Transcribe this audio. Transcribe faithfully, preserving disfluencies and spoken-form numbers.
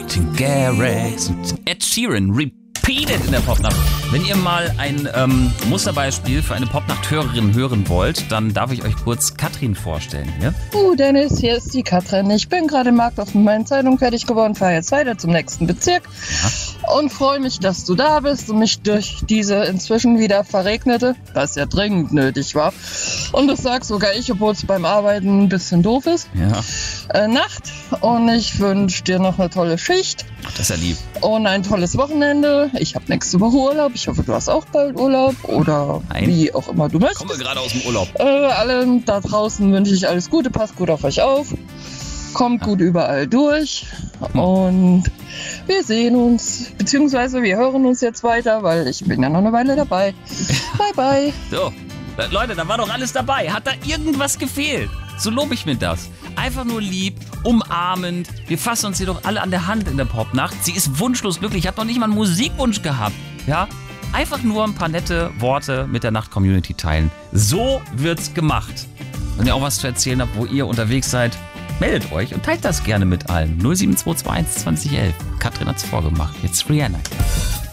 Martin Garrix und Ed Sheeran, Repeated in der Popnacht. Wenn ihr mal ein ähm, Musterbeispiel für eine Popnacht-Hörerin hören wollt, dann darf ich euch kurz Katrin vorstellen. Ja? Uh, Dennis, hier ist die Katrin. Ich bin gerade im Markt auf meinen Zeitung fertig geworden, fahre jetzt weiter zum nächsten Bezirk ja. und freue mich, dass du da bist und mich durch diese inzwischen wieder verregnete, was ja dringend nötig war, und das sag sogar ich, obwohl es beim Arbeiten ein bisschen doof ist, ja. äh, Nacht, und ich wünsche dir noch eine tolle Schicht. Das ist ja lieb. Und ein tolles Wochenende. Ich habe nächste Woche Urlaub. Ich hoffe, du hast auch bald Urlaub oder Nein. wie auch immer du möchtest. Ich komme gerade aus dem Urlaub. Äh, allen da draußen wünsche ich alles Gute. Passt gut auf euch auf. Kommt gut überall durch. Und wir sehen uns, beziehungsweise wir hören uns jetzt weiter, weil ich bin ja noch eine Weile dabei. Bye, bye. So, Leute, da war doch alles dabei. Hat da irgendwas gefehlt? So lobe ich mir das. Einfach nur lieb, umarmend. Wir fassen uns hier doch alle an der Hand in der Popnacht. Sie ist wunschlos glücklich. Ich habe noch nicht mal einen Musikwunsch gehabt. Ja? Einfach nur ein paar nette Worte mit der Nacht-Community teilen. So wird's gemacht. Wenn ihr auch was zu erzählen habt, wo ihr unterwegs seid, meldet euch und teilt das gerne mit allen. null sieben zwei zwei eins zwanzig elf. Katrin hat's vorgemacht. Jetzt Rihanna.